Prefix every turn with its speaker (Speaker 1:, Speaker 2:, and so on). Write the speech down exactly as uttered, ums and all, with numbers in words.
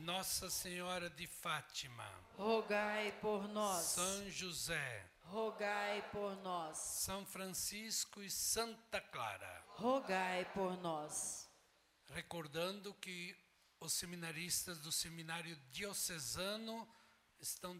Speaker 1: Nossa Senhora de Fátima,
Speaker 2: rogai por nós.
Speaker 1: São José,
Speaker 2: rogai por nós.
Speaker 1: São Francisco e Santa Clara,
Speaker 2: rogai por nós.
Speaker 1: Recordando que os seminaristas do Seminário Diocesano estão